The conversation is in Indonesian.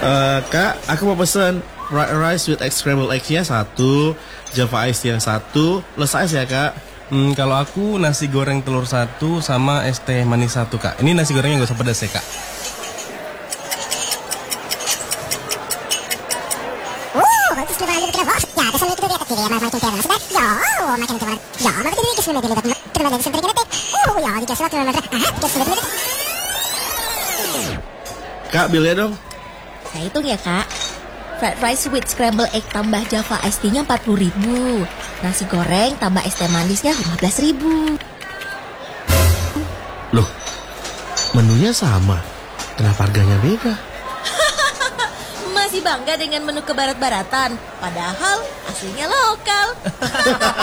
Kak, aku mau pesen fried rice with egg scrambled egg-nya 1, Java Ice yang 1, plus ice ya kak. Kalau aku nasi goreng telur 1 sama es teh manis 1 kak. Ini nasi gorengnya gak usah pedas ya kak. Kak, bilnya dong. Saya hitung ya kak. Fried rice with scrambled egg tambah Java Iced Tea-nya 40.000. Nasi goreng tambah es teh manisnya 15.000. Loh, menunya sama, kenapa harganya beda? Masih bangga dengan menu kebarat-baratan, padahal aslinya lokal.